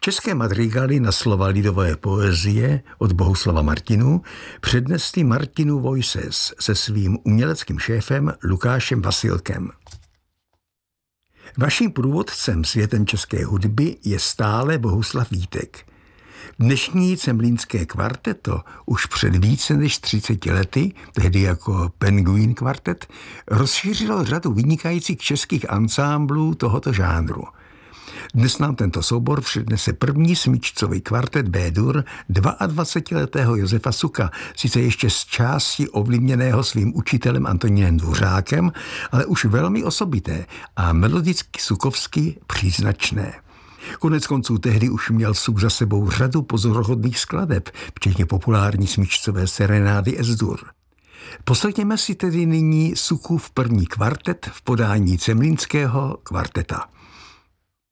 České madrigály na slova lidové poezie od Bohuslava Martinů přednesli Martinů Voices se svým uměleckým šéfem Lukášem Vasilkem. Vaším průvodcem světem české hudby je stále Bohuslav Vítek. Dnešní cemlínské kvarteto už před více než 30 lety, tehdy jako Penguin kvartet, rozšířilo řadu vynikajících českých ansámblů tohoto žánru. Dnes nám tento soubor přednese první smyčcový kvartet B-dur 22letého Josefa Suka, sice ještě z části ovlivněného svým učitelem Antonínem Dvořákem, ale už velmi osobité a melodicky sukovsky příznačné. Konec konců tehdy už měl Suk za sebou řadu pozoruhodných skladeb, včetně populární smyčcové serenády S-dur. Poslechněme si tedy nyní Sukův první kvartet v podání cemlínského kvarteta.